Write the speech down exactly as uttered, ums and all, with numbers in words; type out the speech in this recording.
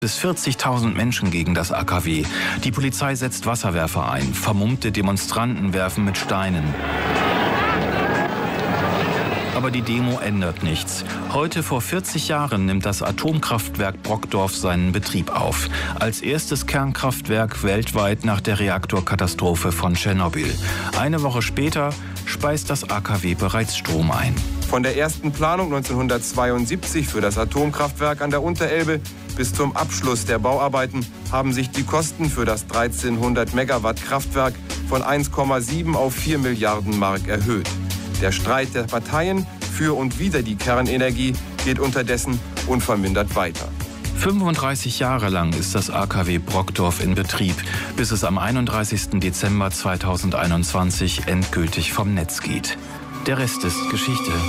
Bis vierzigtausend Menschen gegen das A K W. Die Polizei setzt Wasserwerfer ein. Vermummte Demonstranten werfen mit Steinen. Aber die Demo ändert nichts. Heute vor vierzig Jahren nimmt das Atomkraftwerk Brokdorf seinen Betrieb auf. Als erstes Kernkraftwerk weltweit nach der Reaktorkatastrophe von Tschernobyl. Eine Woche später speist das A K W bereits Strom ein. Von der ersten Planung neunzehnhundertzweiundsiebzig für das Atomkraftwerk an der Unterelbe bis zum Abschluss der Bauarbeiten haben sich die Kosten für das dreizehnhundert Megawatt Kraftwerk von eins Komma sieben auf vier Milliarden Mark erhöht. Der Streit der Parteien für und wider die Kernenergie geht unterdessen unvermindert weiter. fünfunddreißig Jahre lang ist das A K W Brokdorf in Betrieb, bis es am einunddreißigsten Dezember zweitausendeinundzwanzig endgültig vom Netz geht. Der Rest ist Geschichte.